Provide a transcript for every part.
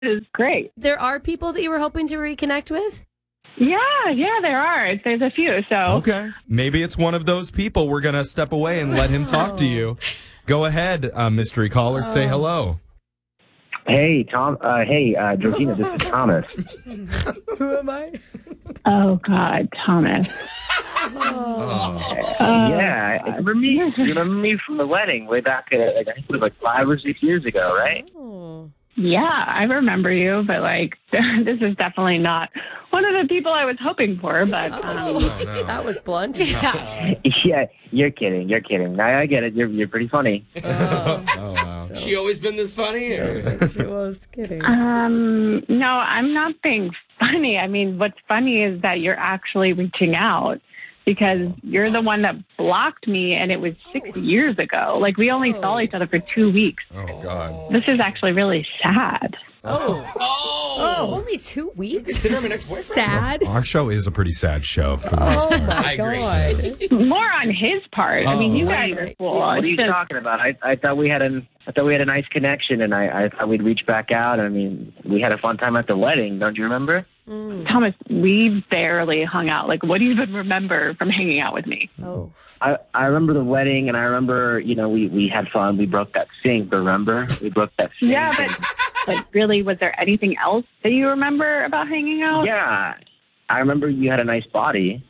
is great. There are people that you were hoping to reconnect with? Yeah, there are. There's a few. So Okay. Maybe it's one of those people. We're going to step away and let him talk to you. Go ahead, mystery caller. Say hello. Hey, Georgina, this is Thomas. Who am I? Oh God, Thomas. Yeah, remember me? You remember me from the wedding way back, I think it was like 5 or 6 years ago, right? Oh. Yeah, I remember you, but this is definitely not one of the people I was hoping for. But That was blunt. Yeah. Yeah, you're kidding. I get it. You're pretty funny. Oh, wow. She always been this funny? Or? She was kidding. no, I'm not being funny. I mean, what's funny is that you're actually reaching out because you're the one that blocked me, and it was 6 years ago. We only saw each other for 2 weeks. Oh, God. This is actually really sad. Oh, only 2 weeks? Consider him an ex-boyfriend? Sad. Our show is a pretty sad show for the most part. I agree. More on his part. I mean, you guys are cool. What are you It's just- talking about? I thought we had a nice connection, and I thought we'd reach back out. I mean, we had a fun time at the wedding. Don't you remember? Thomas, we barely hung out. What do you even remember from hanging out with me? Oh. I remember the wedding, and I remember, we had fun. We broke that sink, remember? We broke that sink. Yeah, but really, was there anything else that you remember about hanging out? Yeah. I remember you had a nice body.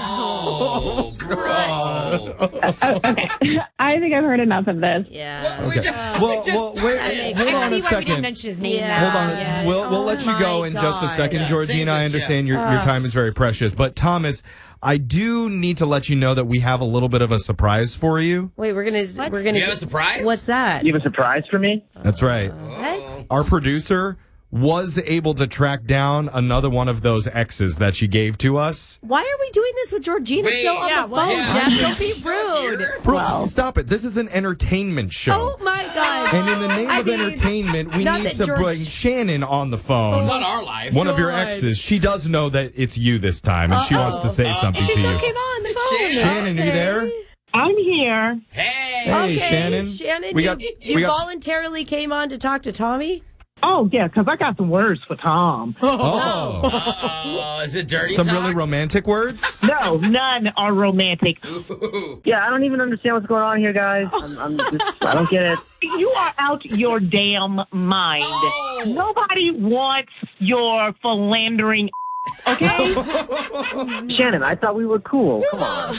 Oh, bro. Okay. I think I've heard enough of this. Yeah. Okay. Well, wait. Hold on a I see why we didn't second. mention his name. Yeah. Hold on. Yeah. We'll let you go in just a God. second, Yeah, Georgina. save I this, understand your time is very precious. But Thomas, I do need to let you know that we have a little bit of a surprise for you. Wait, we're gonna. You have a surprise? What's that? You have a surprise for me? That's right. What? Our producer was able to track down another one of those exes that she gave to us. Why are we doing this with Georgina Wait, still on yeah, the what? phone, Yeah. Jeff? Don't be rude. Brooke, stop it. This is an entertainment show. Oh my God. And in the name I of mean, entertainment, we not need that to George- bring Shannon on the phone. It's not our life. One of your God. exes. She does know that it's you this time, and she wants to say something She to still you. came on the phone. Shannon, are you there? I'm here. Hey. Hey, Okay, Shannon. Shannon, We you got- voluntarily came on to talk to Tommy? Oh, yeah, because I got some words for Tom. Oh, Oh, is it dirty some talk? really romantic words? No, none are romantic. Ooh. Yeah, I don't even understand what's going on here, guys. I don't get it. You are out your damn mind. Oh. Nobody wants your philandering, okay? Shannon, I thought we were cool. Come on.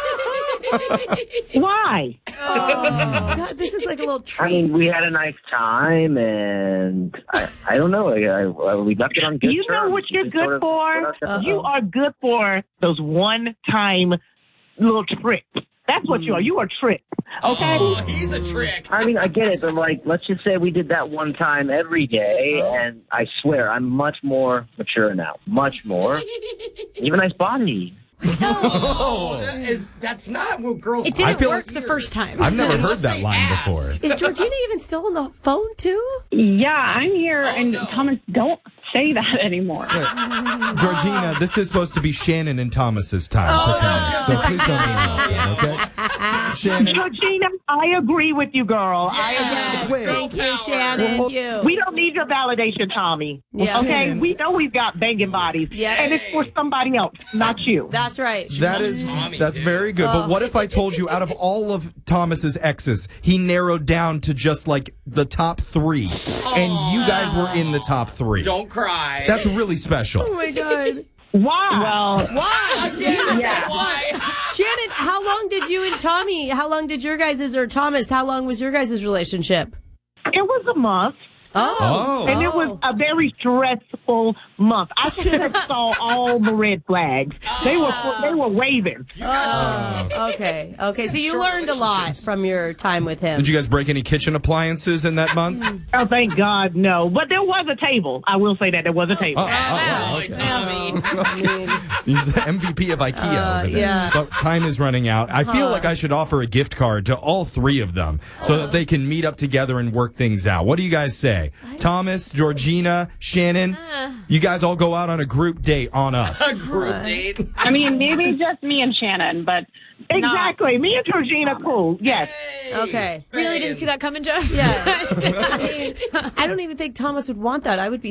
Why? God, this is like a little I treat. mean, we had a nice time, and I don't know. We left it on good You know terms. what you're We sort good of for? put ourselves- You are good for those one-time little trips. That's what you are. You are trips, okay? Oh, he's a trick. I mean, I get it, but let's just say we did that one time every day, and I swear I'm much more mature now. Much more. You have a nice body. Oh, that's not what girls It do. didn't feel work like- the first time. I've never heard Unless that they line ask. before. Is Georgina even still on the phone, too? Yeah, I'm here. and no. Thomas, don't say that anymore. Georgina, this is supposed to be Shannon and Thomas's time to connect, so please don't interrupt them, okay? Shannon, Georgina, I agree with you, girl. Yes, Wait. thank you, Shannon. Well, you. We don't need your validation, Tommy. Yeah. Okay? Shannon. We know we've got banging bodies. Yeah. And it's for somebody else, not you. That's right. that's very good. But what if I told you out of all of Thomas's exes, he narrowed down to just like the top 3, and you guys were in the top 3? Don't cry. That's really special. Oh, my God. Why? Well, Why? That's why. Shannon, how long did you and Tommy, how long did your guys' or Thomas, how long was your guys' relationship? It was a month. Oh. And it was a very stressful month. I should have saw all the red flags. They were waving. Oh, okay. Okay. So you learned a lot from your time with him. Did you guys break any kitchen appliances in that month? Oh, thank God, no. But there was a table. I will say that there was a table. Oh, Tommy. He's the MVP of IKEA over there. yeah. But time is running out. I feel like I should offer a gift card to all 3 of them so that they can meet up together and work things out. What do you guys say? day. Thomas, Georgina, Shannon, you guys all go out on a group date on us. A group date. I mean, maybe just me and Shannon, but Exactly. Me and Georgina, cool. Yes. Okay. Really didn't see that coming, Jeff? Yeah. I mean, I don't even think Thomas would want that. I would be